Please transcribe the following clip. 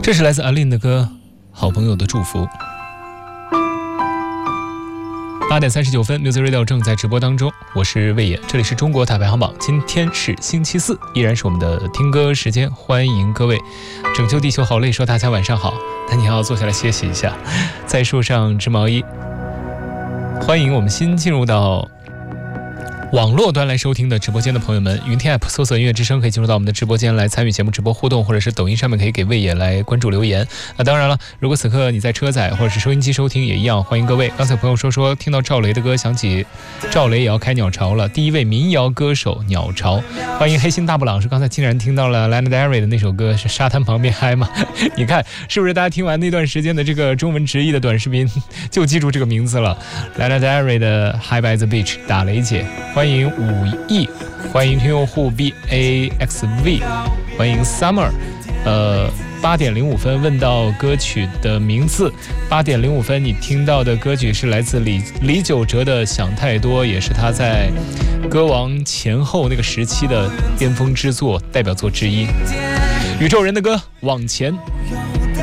这是来自阿令的歌《好朋友的祝福》。8点39分 Music Radio 正在直播当中，我是魏野，这里是中国大排行榜，今天是星期四，依然是我们的听歌时间，欢迎各位。拯救地球好累说大家晚上好，但你要坐下来歇息一下，在树上织毛衣。欢迎我们新进入到网络端来收听的直播间的朋友们，云听 App 搜索音乐之声可以进入到我们的直播间来参与节目直播互动，或者是抖音上面可以给魏野来关注留言。那当然了，如果此刻你在车载或者是收音机收听也一样，欢迎各位。刚才朋友说听到赵雷的歌，想起赵雷也要开鸟巢了，第一位民谣歌手鸟巢。欢迎黑心大布朗，说刚才竟然听到了 Lana Del Rey 的那首歌是沙滩旁边嗨吗？你看是不是大家听完那段时间的这个中文直译的短视频就记住这个名字了？ Lana Del Rey 的 High by the Beach 打雷姐。欢迎武艺，欢迎听用户 BAXV， 欢迎 Summer。8点05分问到歌曲的名字，8点05分你听到的歌曲是来自李玖哲的《想太多》，也是他在歌王前后那个时期的巅峰之作、代表作之一。宇宙人的歌《往前》。